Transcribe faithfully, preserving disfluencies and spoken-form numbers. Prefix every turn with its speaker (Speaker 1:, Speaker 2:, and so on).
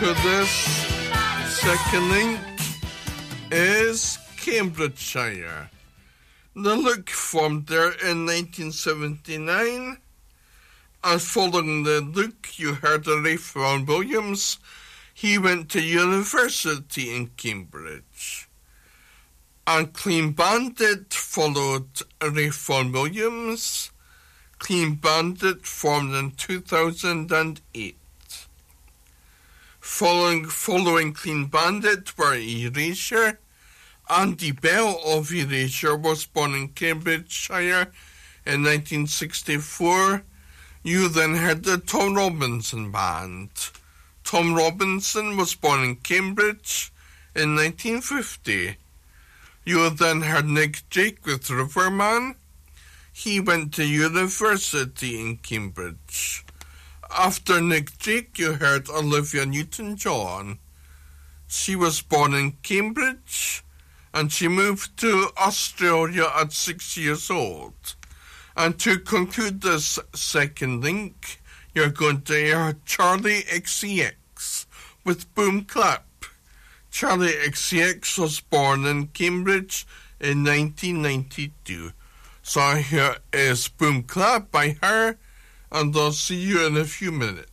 Speaker 1: to this second link is Cambridgeshire. The Look formed there in nineteen seventy-nine, and following the Look, you heard of Rafe Vaughan Williams. He went to university in Cambridge. And Clean Bandit followed Rafe Vaughan Williams. Clean Bandit formed in two thousand eight. Following, following Clean Bandit were Erasure. Andy Bell of Erasure was born in Cambridgeshire in nineteen sixty-four. You then heard the Tom Robinson Band. Tom Robinson was born in Cambridge in nineteen fifty. You then heard Nick Drake with Riverman. He went to university in Cambridge. After Nick Drake, you heard Olivia Newton-John. She was born in Cambridge, and she moved to Australia at six years old. And to conclude this second link, you're going to hear Charlie X C X with Boom Clap. Charlie X C X was born in Cambridge in nineteen ninety-two. So here is Boom Clap by her, and I'll see you in a few minutes.